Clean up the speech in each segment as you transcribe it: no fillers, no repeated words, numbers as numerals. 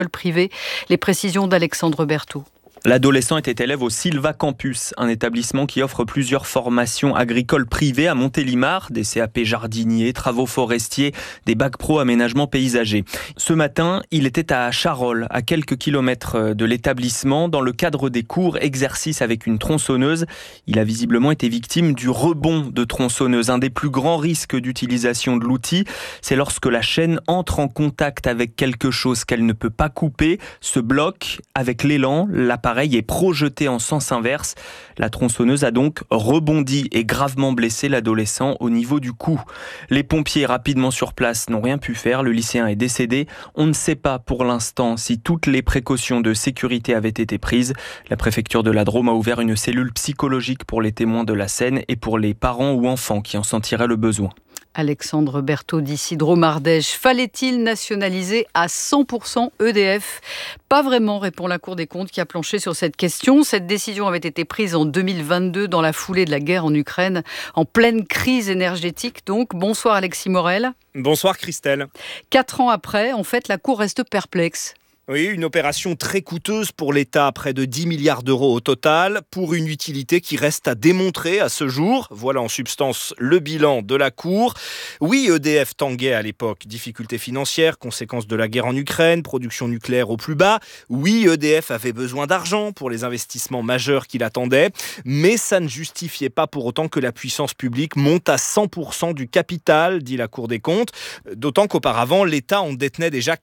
privée. Les précisions d'Alexandre Berthaud. L'adolescent était élève au Silva Campus, un établissement qui offre plusieurs formations agricoles privées à Montélimar, des CAP jardiniers, travaux forestiers, des bacs pro aménagement paysager. Ce matin, il était à Charolles, à quelques kilomètres de l'établissement, dans le cadre des cours exercices avec une tronçonneuse. Il a visiblement été victime du rebond de tronçonneuse. Un des plus grands risques d'utilisation de l'outil, c'est lorsque la chaîne entre en contact avec quelque chose qu'elle ne peut pas couper, se bloque avec l'élan, l'appareil est projeté en sens inverse. La tronçonneuse a donc rebondi et gravement blessé l'adolescent au niveau du cou. Les pompiers rapidement sur place n'ont rien pu faire. Le lycéen est décédé. On ne sait pas pour l'instant si toutes les précautions de sécurité avaient été prises. La préfecture de la Drôme a ouvert une cellule psychologique pour les témoins de la scène et pour les parents ou enfants qui en sentiraient le besoin. Alexandre Berthaud d'ici Drôme-Ardèche. Fallait-il nationaliser à 100% EDF ? Pas vraiment, répond la Cour des comptes qui a planché sur cette question. Cette décision avait été prise en 2022 dans la foulée de la guerre en Ukraine, en pleine crise énergétique donc. Bonsoir Alexis Morel. Bonsoir Christelle. 4 ans après, en fait, la Cour reste perplexe. Oui, une opération très coûteuse pour l'État, près de 10 milliards d'euros au total, pour une utilité qui reste à démontrer à ce jour. Voilà en substance le bilan de la Cour. Oui, EDF tanguait à l'époque. Difficultés financières, conséquences de la guerre en Ukraine, production nucléaire au plus bas. Oui, EDF avait besoin d'argent pour les investissements majeurs qu'il attendait, mais ça ne justifiait pas pour autant que la puissance publique monte à 100% du capital, dit la Cour des comptes. D'autant qu'auparavant, l'État en détenait déjà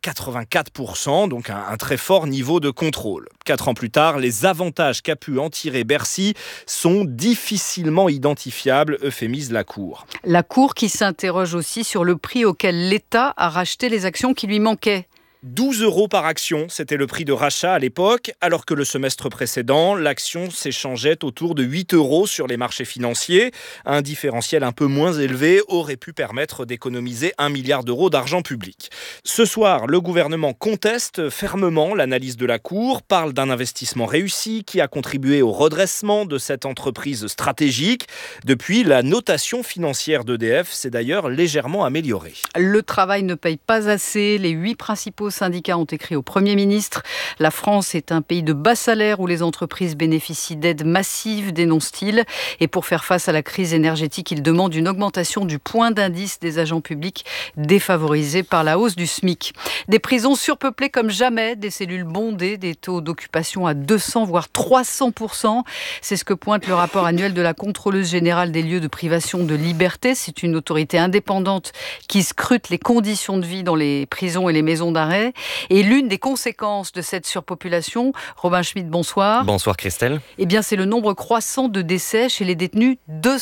84%, donc un très fort niveau de contrôle. 4 ans plus tard, les avantages qu'a pu en tirer Bercy sont difficilement identifiables, euphémise la Cour. La Cour qui s'interroge aussi sur le prix auquel l'État a racheté les actions qui lui manquaient. 12 € par action, c'était le prix de rachat à l'époque, alors que le semestre précédent, l'action s'échangeait autour de 8 € sur les marchés financiers. Un différentiel un peu moins élevé aurait pu permettre d'économiser 1 milliard d'euros d'argent public. Ce soir, le gouvernement conteste fermement l'analyse de la Cour, parle d'un investissement réussi qui a contribué au redressement de cette entreprise stratégique. Depuis, la notation financière d'EDF s'est d'ailleurs légèrement améliorée. Le travail ne paye pas assez, les 8 principaux syndicats ont écrit au Premier ministre. La France est un pays de bas salaire où les entreprises bénéficient d'aides massives, dénonce-t-il. Et pour faire face à la crise énergétique, il demande une augmentation du point d'indice des agents publics défavorisés par la hausse du SMIC. Des prisons surpeuplées comme jamais, des cellules bondées, des taux d'occupation à 200 voire 300%. C'est ce que pointe le rapport annuel de la contrôleuse générale des lieux de privation de liberté. C'est une autorité indépendante qui scrute les conditions de vie dans les prisons et les maisons d'arrêt. Et l'une des conséquences de cette surpopulation, Robin Schmitt, bonsoir. Bonsoir Christelle. Eh bien, c'est le nombre croissant de décès chez les détenus,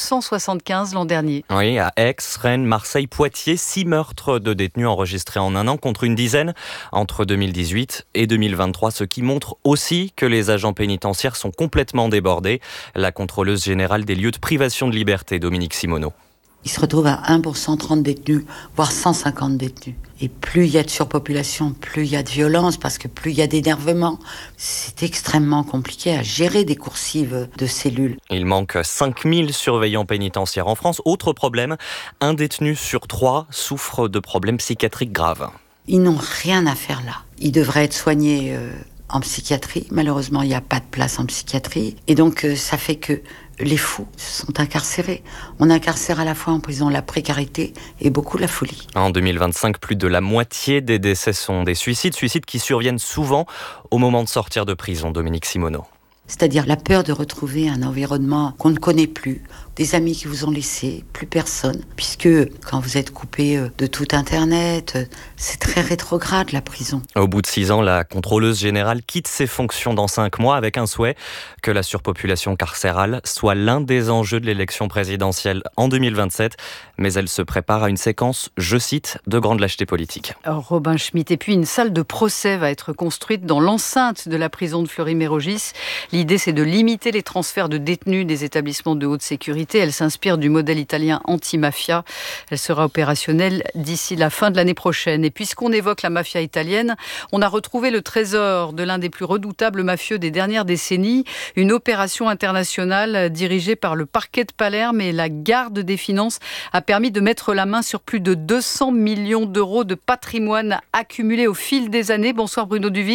275 l'an dernier. Oui, à Aix, Rennes, Marseille, Poitiers, 6 meurtres de détenus enregistrés en un an contre une dizaine entre 2018 et 2023, ce qui montre aussi que les agents pénitentiaires sont complètement débordés. La contrôleuse générale des lieux de privation de liberté, Dominique Simoneau. Il se retrouve à 1 pour 130 détenus, voire 150 détenus. Et plus il y a de surpopulation, plus il y a de violence, parce que plus il y a d'énervement. C'est extrêmement compliqué à gérer des coursives de cellules. Il manque 5000 surveillants pénitentiaires en France. Autre problème, un détenu sur 3 souffre de problèmes psychiatriques graves. Ils n'ont rien à faire là. Ils devraient être soignés en psychiatrie. Malheureusement, il n'y a pas de place en psychiatrie. Et donc, ça fait que les fous sont incarcérés. On incarcère à la fois en prison la précarité et beaucoup la folie. En 2025, plus de la moitié des décès sont des suicides qui surviennent souvent au moment de sortir de prison, Dominique Simoneau. C'est-à-dire la peur de retrouver un environnement qu'on ne connaît plus, des amis qui vous ont laissé, plus personne. Puisque quand vous êtes coupé de tout Internet, c'est très rétrograde la prison. Au bout de 6 ans, la contrôleuse générale quitte ses fonctions dans 5 mois avec un souhait que la surpopulation carcérale soit l'un des enjeux de l'élection présidentielle en 2027. Mais elle se prépare à une séquence, je cite, de grande lâcheté politique. Robin Schmitt. Et puis une salle de procès va être construite dans l'enceinte de la prison de Fleury-Mérogis. L'idée, c'est de limiter les transferts de détenus des établissements de haute sécurité société, elle s'inspire du modèle italien anti-mafia. Elle sera opérationnelle d'ici la fin de l'année prochaine. Et puisqu'on évoque la mafia italienne, on a retrouvé le trésor de l'un des plus redoutables mafieux des dernières décennies. Une opération internationale dirigée par le parquet de Palerme et la garde des finances a permis de mettre la main sur plus de 200 millions d'euros de patrimoine accumulé au fil des années. Bonsoir Bruno Duvy.